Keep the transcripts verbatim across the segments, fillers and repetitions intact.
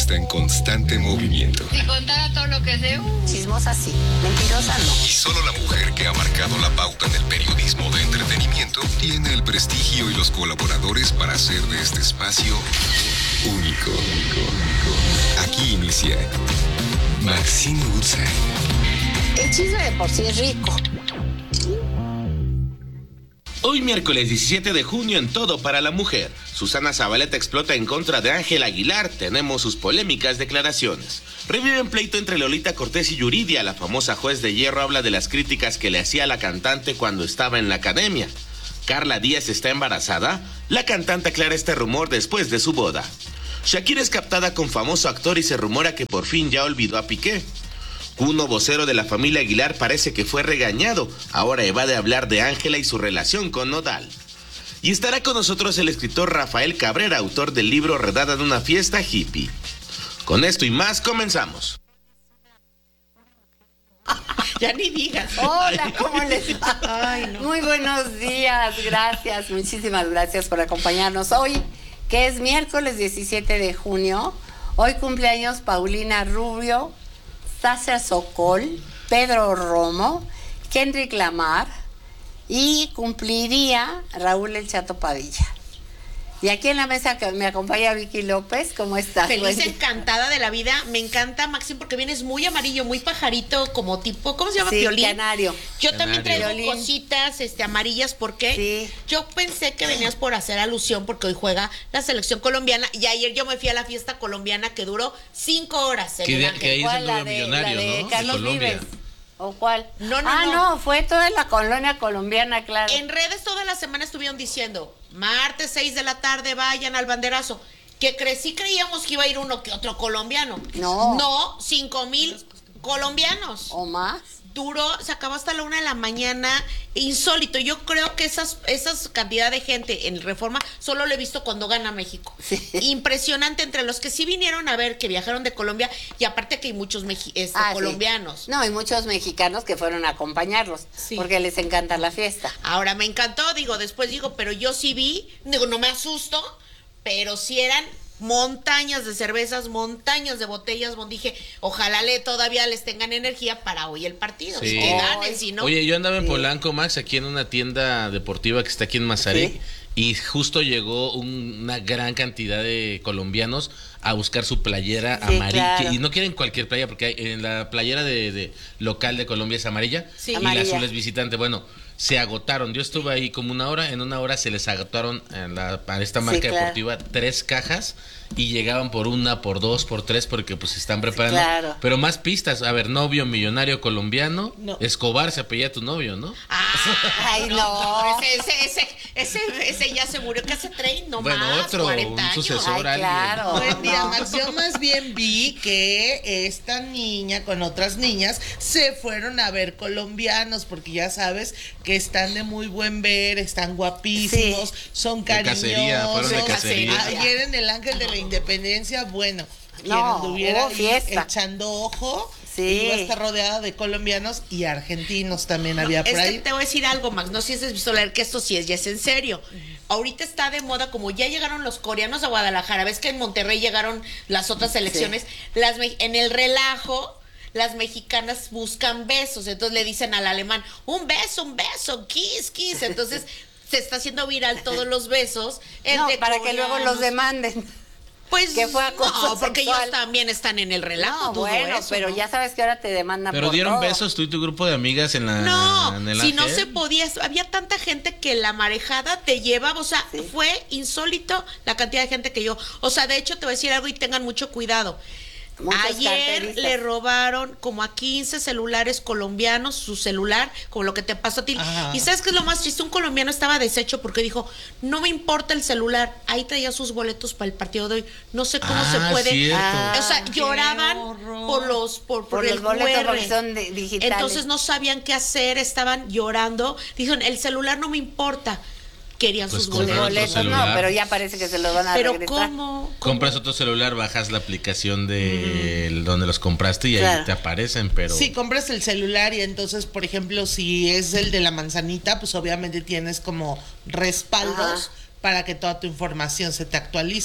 está en constante movimiento. Si contara todo lo que sé, uh. chismosa sí, mentirosa no. Y solo la mujer que ha marcado la pauta en el periodismo de entretenimiento tiene el prestigio y los colaboradores para hacer de este espacio único. Aquí inicia Maxine Woodside. El chisme de por sí es rico. Hoy miércoles diecisiete de junio en Todo para la Mujer. Susana Zabaleta explota en contra de Ángel Aguilar. Tenemos sus polémicas declaraciones. Reviven pleito entre Lolita Cortés y Yuridia. La famosa juez de hierro habla de las críticas que le hacía a la cantante cuando estaba en la academia. Carla Díaz está embarazada. La cantante aclara este rumor después de su boda. Shakira es captada con famoso actor y se rumora que por fin ya olvidó a Piqué. Cuno, vocero de la familia Aguilar, parece que fue regañado. Ahora evade hablar de Ángela y su relación con Nodal. Y estará con nosotros el escritor Rafael Cabrera, autor del libro Redada en una fiesta hippie. Con esto y más, comenzamos. Ya ni digas. Hola, ¿cómo les va? Ay, no. Muy buenos días, gracias, muchísimas gracias por acompañarnos hoy, que es miércoles diecisiete de junio. Hoy cumpleaños Paulina Rubio, Sasha Sokol, Pedro Romo, Kendrick Lamar y cumpliría Raúl El Chato Padilla. Y aquí en la mesa que me acompaña Vicky López, ¿cómo estás? Feliz, encantada de la vida. Me encanta, Maxine, porque vienes muy amarillo, muy pajarito, como tipo, ¿cómo se llama? Sí, Violín. canario. Yo Canario. también traigo Violín. cositas este, amarillas, porque Sí. yo pensé que venías por hacer alusión, porque hoy juega la selección colombiana, y ayer yo me fui a la fiesta colombiana que duró cinco horas. En Que, el de- Ángel. que ahí es ¿Cuál? el La nuevo de, millonario, la de ¿no? Carlos de Colombia. Vives. ¿O cuál? No, no, ah, no. no, fue toda la colonia colombiana, claro. En redes toda la semana estuvieron diciendo, martes seis de la tarde, vayan al banderazo. Que crecí, creíamos que iba a ir uno que otro colombiano. No. No, cinco mil colombianos. ¿O más? Duró, se acabó hasta la una de la mañana, insólito. Yo creo que esas, esas cantidad de gente en Reforma solo lo he visto cuando gana México. Sí. Impresionante, entre los que sí vinieron a ver, que viajaron de Colombia, y aparte que hay muchos mexi- este, Ah, sí. colombianos. No, y muchos mexicanos que fueron a acompañarlos, Sí. porque les encanta la fiesta. Ahora me encantó, digo, después digo, pero yo sí vi, digo, no me asusto, pero sí eran montañas de cervezas, montañas de botellas, bon, dije, ojalá le todavía les tengan energía para hoy el partido, Sí. que ganen, si no. Oye, yo andaba en Sí. Polanco, Max, aquí en una tienda deportiva que está aquí en Mazarik, Sí. y justo llegó un- una gran cantidad de colombianos a buscar su playera Sí, amarilla. claro. Y no quieren cualquier playa, porque hay- en la playera de, de local de Colombia es amarilla, Sí. y Amarilla. la azul es visitante. Bueno, se agotaron. Yo estuve ahí como una hora, en una hora se les agotaron a, la- a esta Sí, marca claro. deportiva tres cajas, y llegaban por una, por dos, por tres, porque pues se están preparando. claro. Pero más pistas. A ver, novio millonario colombiano. No. Escobar se apellida tu novio, ¿no? Ah, Ay, no. Ese, ese, ese, ese, ese ya se murió, que hace treinta, no Bueno, más, otro, cuarenta un años. sucesor. Ay, alguien. claro. Pues mira, No. Max, yo más bien vi que esta niña con otras niñas se fueron a ver colombianos, porque ya sabes que están de muy buen ver, están guapísimos, Sí. son De cariñosos. cacería, fueron de cacería. Ayer en el Ángel de la Independencia, bueno, quien No, anduviera hubo ahí fiesta. echando ojo, Sí. iba a estar rodeada de colombianos y argentinos también había por Es ahí. que te voy a decir algo, Max, no sé si has visto leer que esto sí es, ya es en serio. Ahorita está de moda, como ya llegaron los coreanos a Guadalajara, ves que en Monterrey llegaron las otras selecciones, las me- en el relajo, las mexicanas buscan besos, entonces le dicen al alemán, un beso, un beso, kiss, kiss, entonces se está haciendo viral todos los besos. el No, de para que luego coreanos. los demanden. Pues que fue acoso no, porque sexual. ellos también están en el relajo. No, dudo bueno, eso, pero ¿no? ya sabes que ahora te demandan Pero por dieron todo. besos tú y tu grupo de amigas en la No, en el si no Ángel? se podía, había tanta gente que la marejada te llevaba, o sea, Sí. fue insólito la cantidad de gente que yo, o sea, de hecho te voy a decir algo y tengan mucho cuidado. Muchos Ayer carteristas. le robaron como a quince celulares colombianos, su celular, como lo que te pasó a ti. Ajá. Y ¿sabes qué es lo más triste? Un colombiano estaba deshecho porque dijo, no me importa el celular, ahí traía sus boletos para el partido de hoy, no sé cómo Ah, se puede. cierto. Ah, O sea, qué lloraban horror. por los por, por, Por el los boletos, Q R. porque son de- digitales. Entonces no sabían qué hacer, estaban llorando. Dijeron, el celular no me importa. Querían Pues sus compra Los otro boletos. boletos, no, celular. pero ya parece que se los van a Pero regresar. ¿cómo? Compras otro celular, bajas la aplicación de el- donde los compraste y Claro. ahí te aparecen, pero... Si compras el celular y entonces, por ejemplo, si es el de la manzanita, pues obviamente tienes como respaldos Ajá. para que toda tu información se te actualice.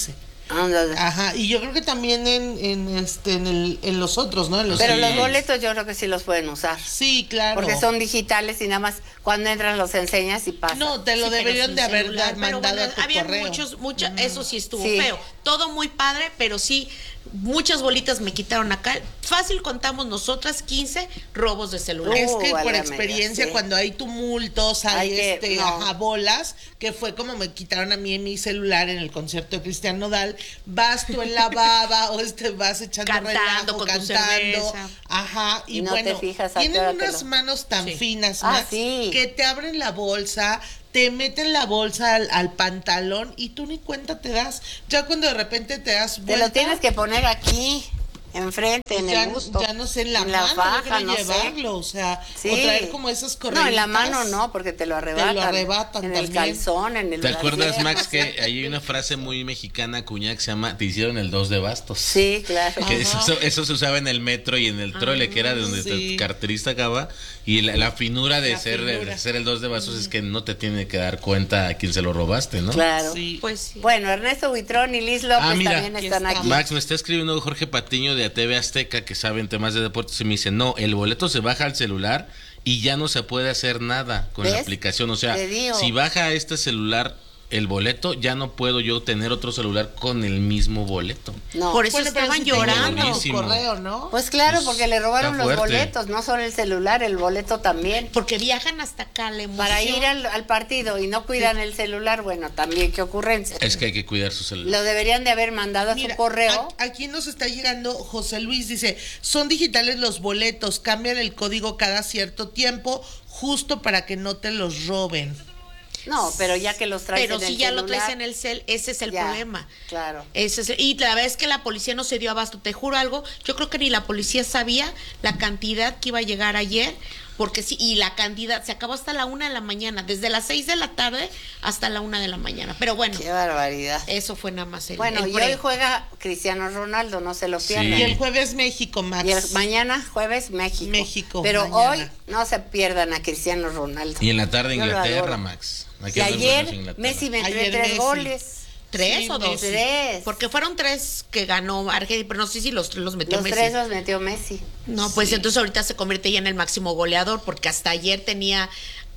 Ándale. Ajá, y yo creo que también en, en este en el en los otros, ¿no? En los Pero Sí. los boletos yo creo que sí los pueden usar. Sí, claro. Porque son digitales y nada más cuando entras los enseñas y pasas. No, te lo Sí, pero deberían sin de haber celular. da- Pero mandado bueno, a tu había correo. muchos, muchas, eso sí estuvo Sí. feo. Todo muy padre, pero sí, muchas bolitas me quitaron acá. Fácil contamos nosotras quince robos de celular. Es Uh, que por válgame experiencia, Dios, sí. cuando hay tumultos, hay Hay que- este, no. ajá, bolas, que fue como me quitaron a mí en mi celular en el concierto de Cristian Nodal, vas tú en la baba o este, vas echando Cantando relajo, con tu cantando, cerveza. ajá, y Y no bueno, te fijas a qué tienen hora te unas lo- manos tan Sí. finas, Ah, Max, sí. que te abren la bolsa, te meten la bolsa al, al pantalón y tú ni cuenta te das. Ya cuando de repente te das Te vuelta, lo tienes que poner aquí, enfrente, en ya, el busto. ya no sé, en la en mano, la faja, yo creo no sé. llevarlo, o sea, Sí. o traer como esas correitas. No, en la mano no, porque te lo arrebatan. arrebatan En el también. calzón, en el ¿Te acuerdas, brasier, Max, no que sé. ahí hay una frase muy mexicana, cuñada, que se llama, te hicieron el dos de bastos? Sí, claro. Que eso, eso- eso se usaba en el metro y en el trole, que era de donde sí. el carterista acaba. Y la, la finura de La ser, finura. de ser el dos de bastos es que no te tiene que dar cuenta a quién se lo robaste, ¿no? Claro. Sí. Pues sí. Bueno, Ernesto Buitrón y Liz López Ah, mira, también aquí están está. aquí. Max, me está escribiendo Jorge Patiño de T V Azteca, que saben temas de deportes, y me dice, no, el boleto se baja al celular y ya no se puede hacer nada con la ¿Ves? aplicación. O sea, Te digo. si baja a este celular el boleto, ya no puedo yo tener otro celular con el mismo boleto. No. Por eso Bueno, pero estaban si te llorando. mandan tu Buenísimo. correo, ¿no? Pues claro, Pues, porque le robaron está los fuerte. boletos, no solo el celular, el boleto también. Porque viajan hasta acá, la emoción. Para ir al, al partido y no cuidan el celular, bueno, también qué ocurrencia. Es que hay que cuidar su celular. Lo deberían de haber mandado a Mira, su correo. a- aquí nos está llegando José Luis, dice, son digitales los boletos, cambian el código cada cierto tiempo, justo para que no te los roben. No, pero ya que los traes Pero en si el ya celular, lo traes en el cel, ese es el ya, problema. Claro. Ese es- y la verdad es que la policía no se dio abasto. Te juro algo, yo creo que ni la policía sabía la cantidad que iba a llegar ayer, porque sí, y la cantidad se acabó hasta la una de la mañana, desde las seis de la tarde hasta la una de la mañana. Pero bueno, Qué barbaridad. eso fue nada más el, Bueno, el y pre. hoy juega Cristiano Ronaldo, no se lo Sí. pierdan. Y el jueves México, Max. Y el- mañana, jueves, México. México, Pero mañana. hoy no se pierdan a Cristiano Ronaldo. Y en la tarde Yo lo Inglaterra, adoro. Max. Hay Y que ver ayer buenos Inglaterra. Messi metió Ayer tres Messi. goles. ¿Tres Sí, o dos? Messi. Tres. Porque fueron tres que ganó Argentina, pero no sé si los, los metió Los Messi. tres los metió Messi. No, pues entonces ahorita se convierte ya en el máximo goleador, porque hasta ayer tenía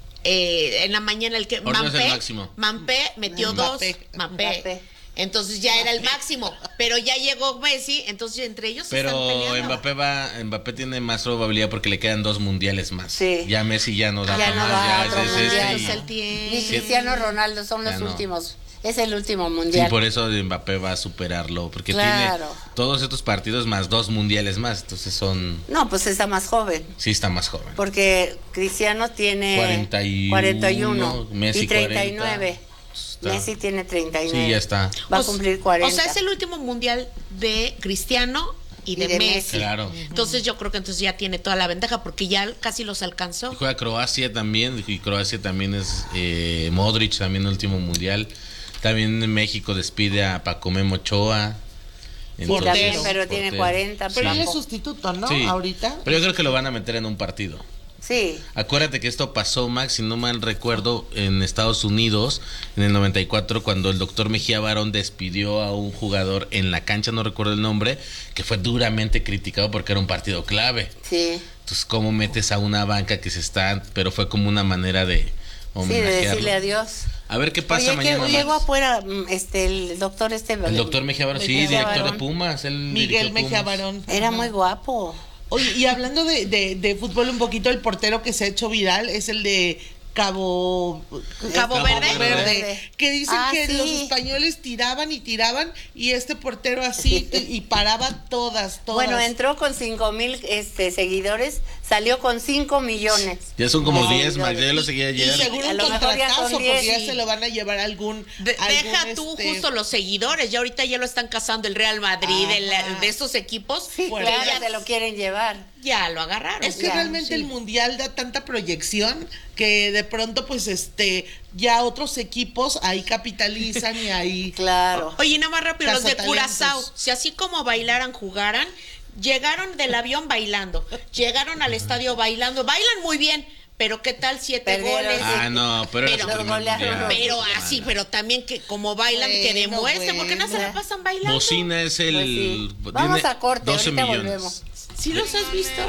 eh, en la mañana el que Ahorita es el Mampé, máximo. Mampé metió Mbappé. dos, Mampé. Mbappé. Entonces ya era el máximo, pero ya llegó Messi, entonces entre ellos se están Pero peleando. Mbappé va, Mbappé tiene más probabilidad porque le quedan dos mundiales más. Sí. Ya Messi ya no da Ya para no más, da ya otro es, es mundial. este Es y- el tiempo. Ni Cristiano Ronaldo son los Ya no. últimos. Es el último Sí, mundial. por eso Mbappé va a superarlo, porque Claro. tiene todos estos partidos más dos mundiales más, entonces son, No, pues está más joven. sí está más joven. Porque Cristiano tiene cuarenta y uno, cuarenta y uno Messi y treinta y nueve. cuarenta. Está- Messi tiene treinta y nueve. Sí, ya está. Va a O s- cumplir cuarenta. O sea, es el último mundial de Cristiano y de, Y de Messi. Messi. Claro. Entonces yo creo que entonces ya tiene toda la ventaja porque ya casi los alcanzó. Y juega Croacia también, y Croacia también es eh, Modric, también el último mundial. También México despide a Paco Memo Ochoa. Sí, Portero. también, pero tiene portero. cuarenta. Pero él es Paco. sustituto, ¿no? Sí. Ahorita. Pero yo creo que lo van a meter en un partido. Sí. Acuérdate que esto pasó, Max, si no mal recuerdo, en Estados Unidos, en el noventa y cuatro, cuando el doctor Mejía Barón despidió a un jugador en la cancha, no recuerdo el nombre, que fue duramente criticado porque era un partido clave. Sí. Entonces, ¿cómo metes a una banca que se está, pero fue como una manera de Sí, de homenajearlo? decirle adiós. A ver qué pasa Oye, mañana. que llegó Max. afuera mm, este, el doctor este. El doctor Mejía Barón, sí, Mejía director Barón. de Pumas. Él Miguel dirigió Mejía Pumas. Barón. Era Ajá. muy guapo. Oye, y hablando de, de, de fútbol un poquito, el portero que se ha hecho viral es el de Cabo Cabo Cabo Verde. Verde. que dicen Ah, que sí. los españoles tiraban y tiraban y este portero así te- y paraba todas, todas. Bueno, entró con cinco mil este, seguidores, salió con cinco millones. Ya son como No, diez, yo- Max. Yo lo seguí y ayer. seguro A un lo mejor ya son contratazo diez, porque ya sí. se lo van a llevar a algún, De- algún, deja tú este, justo los seguidores, ya ahorita ya lo están cazando el Real Madrid, el- Ajá. de estos equipos, Sí, que claro, ya, se lo quieren llevar. ya lo agarraron. Es que Ya, realmente sí. el mundial da tanta proyección que de pronto pues este ya otros equipos ahí capitalizan y ahí Claro. Oye, nada más rápido, los de Cazatalentos. Curazao, si así como bailaran, jugaran, llegaron del avión bailando, llegaron al estadio bailando, bailan muy bien, pero ¿qué tal siete Perdieron. goles? Ah, no, pero era Pero- su primer golearon mundial. Pero así, pero también que como bailan, que Bueno, demuestren, porque no se la bueno. pasan bailando. Bocina es el. Pues sí. tiene Vamos a corte, doce ahorita millones. volvemos. ¿Sí los has visto?